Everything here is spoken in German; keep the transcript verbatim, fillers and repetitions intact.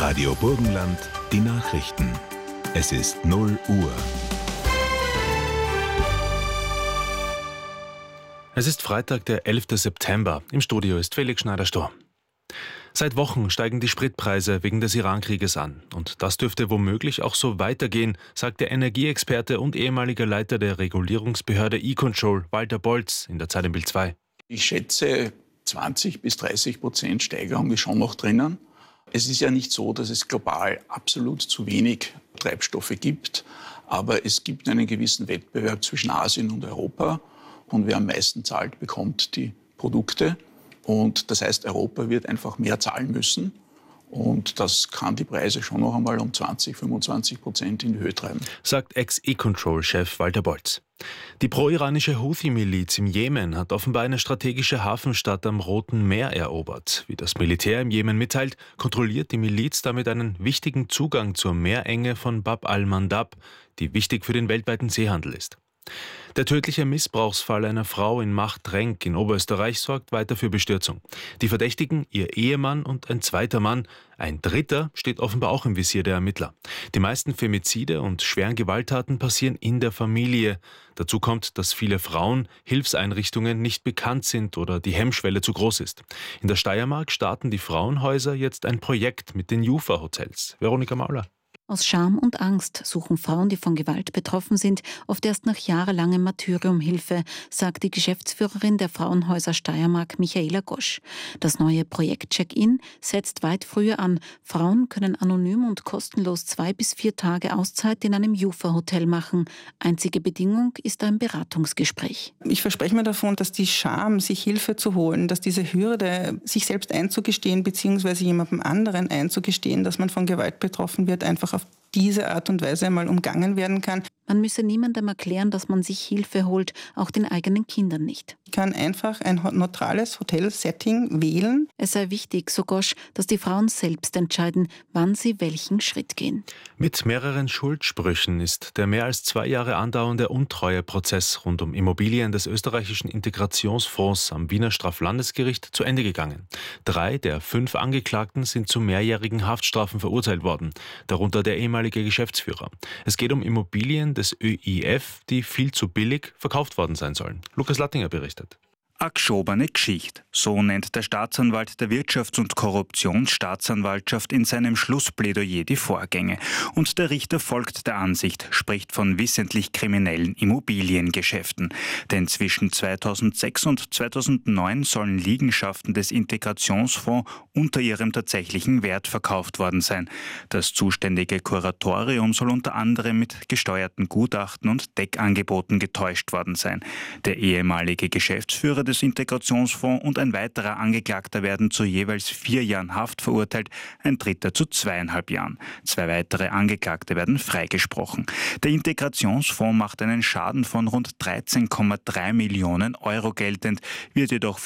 Radio Burgenland, die Nachrichten. Es ist null Uhr. Es ist Freitag, der elfte September. Im Studio ist Felix Schneider-Sturm. Seit Wochen steigen die Spritpreise wegen des Iran-Krieges an. Und das dürfte womöglich auch so weitergehen, sagt der Energieexperte und ehemaliger Leiter der Regulierungsbehörde E-Control, Walter Bolz, in der Zeit im Bild zwei. Ich schätze, zwanzig bis dreißig Prozent Steigerung ist schon noch drinnen. Es ist ja nicht so, dass es global absolut zu wenig Treibstoffe gibt. Aber es gibt einen gewissen Wettbewerb zwischen Asien und Europa. Und wer am meisten zahlt, bekommt die Produkte. Und das heißt, Europa wird einfach mehr zahlen müssen. Und das kann die Preise schon noch einmal um zwanzig, fünfundzwanzig Prozent in die Höhe treiben. Sagt Ex-E-Control-Chef Walter Bolz. Die pro-iranische Houthi-Miliz im Jemen hat offenbar eine strategische Hafenstadt am Roten Meer erobert. Wie das Militär im Jemen mitteilt, kontrolliert die Miliz damit einen wichtigen Zugang zur Meerenge von Bab al-Mandab, die wichtig für den weltweiten Seehandel ist. Der tödliche Missbrauchsfall einer Frau in Machtrenk in Oberösterreich sorgt weiter für Bestürzung. Die Verdächtigen, ihr Ehemann und ein zweiter Mann. Ein dritter steht offenbar auch im Visier der Ermittler. Die meisten Femizide und schweren Gewalttaten passieren in der Familie. Dazu kommt, dass viele Frauen Hilfseinrichtungen nicht bekannt sind oder die Hemmschwelle zu groß ist. In der Steiermark starten die Frauenhäuser jetzt ein Projekt mit den Jufa-Hotels. Veronika Mauler. Aus Scham und Angst suchen Frauen, die von Gewalt betroffen sind, oft erst nach jahrelangem Martyrium Hilfe, sagt die Geschäftsführerin der Frauenhäuser Steiermark, Michaela Gosch. Das neue Projekt Check-in setzt weit früher an. Frauen können anonym und kostenlos zwei bis vier Tage Auszeit in einem Jufa-Hotel machen. Einzige Bedingung ist ein Beratungsgespräch. Ich verspreche mir davon, dass die Scham, sich Hilfe zu holen, dass diese Hürde, sich selbst einzugestehen bzw. jemandem anderen einzugestehen, dass man von Gewalt betroffen wird, einfach auf diese Art und Weise einmal umgangen werden kann. Man müsse niemandem erklären, dass man sich Hilfe holt, auch den eigenen Kindern nicht. Ich kann einfach ein neutrales Hotelsetting wählen. Es sei wichtig, so Gosch, dass die Frauen selbst entscheiden, wann sie welchen Schritt gehen. Mit mehreren Schuldsprüchen ist der mehr als zwei Jahre andauernde Untreueprozess rund um Immobilien des österreichischen Integrationsfonds am Wiener Straflandesgericht zu Ende gegangen. Drei der fünf Angeklagten sind zu mehrjährigen Haftstrafen verurteilt worden, darunter der ehemalige Geschäftsführer. Es geht um Immobilien des Ö I F, die viel zu billig verkauft worden sein sollen. Lukas Lattinger berichtet. A gschobene Geschichte, so nennt der Staatsanwalt der Wirtschafts- und Korruptionsstaatsanwaltschaft in seinem Schlussplädoyer die Vorgänge. Und der Richter folgt der Ansicht, spricht von wissentlich kriminellen Immobiliengeschäften. Denn zwischen zweitausendsechs und zweitausendneun sollen Liegenschaften des Integrationsfonds unter ihrem tatsächlichen Wert verkauft worden sein. Das zuständige Kuratorium soll unter anderem mit gesteuerten Gutachten und Deckangeboten getäuscht worden sein. Der ehemalige Geschäftsführer des Integrationsfonds und ein weiterer Angeklagter werden zu jeweils vier Jahren Haft verurteilt, ein dritter zu zweieinhalb Jahren. Zwei weitere Angeklagte werden freigesprochen. Der Integrationsfonds macht einen Schaden von rund dreizehn Komma drei Millionen Euro geltend, wird jedoch